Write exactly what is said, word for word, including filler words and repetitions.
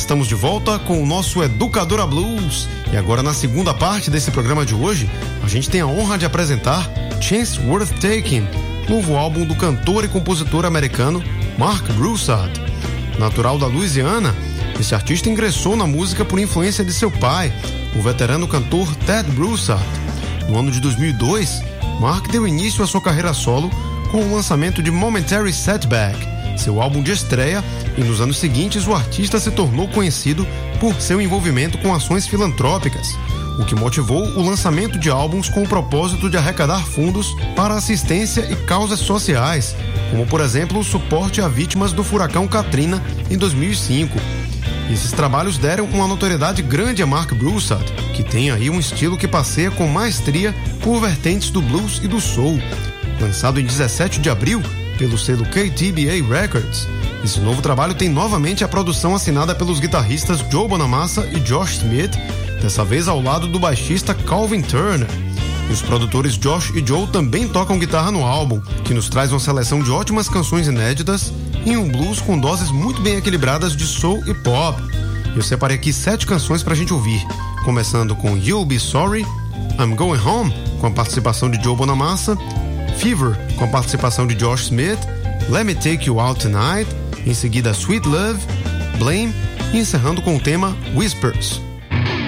estamos de volta com o nosso Educadora Blues. E agora, na segunda parte desse programa de hoje, a gente tem a honra de apresentar Chance Worth Taking, novo álbum do cantor e compositor americano Mark Broussard. Natural da Louisiana, esse artista ingressou na música por influência de seu pai, o veterano cantor Ted Broussard. No ano de dois mil e dois, Mark deu início à sua carreira solo com o lançamento de Momentary Setback, seu álbum de estreia, e nos anos seguintes o artista se tornou conhecido por seu envolvimento com ações filantrópicas, o que motivou o lançamento de álbuns com o propósito de arrecadar fundos para assistência e causas sociais, como por exemplo o suporte a vítimas do furacão Katrina em dois mil e cinco. Esses trabalhos deram uma notoriedade grande a Mark Broussard, que tem aí um estilo que passeia com maestria por vertentes do blues e do soul. Lançado em dezessete de abril pelo selo K T B A Records, esse novo trabalho tem novamente a produção assinada pelos guitarristas Joe Bonamassa e Josh Smith, dessa vez ao lado do baixista Calvin Turner. E os produtores Josh e Joe também tocam guitarra no álbum, que nos traz uma seleção de ótimas canções inéditas e um blues com doses muito bem equilibradas de soul e pop. Eu separei aqui sete canções pra gente ouvir, começando com You'll Be Sorry, I'm Going Home, com a participação de Joe Bonamassa, Fever, com a participação de Josh Smith, Let Me Take You Out Tonight, em seguida Sweet Love, Blame, e encerrando com o tema Whispers.